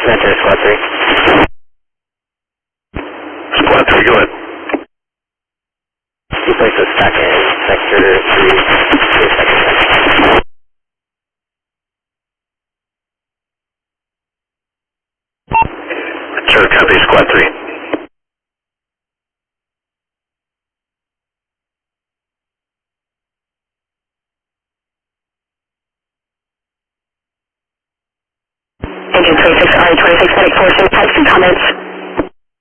Center, Squad 3. Squad 3, go ahead. You place a stack in Sector 3, 2 seconds. Sure, copy, Squad 3. Agent 26, RE 26, medic force, types and comments.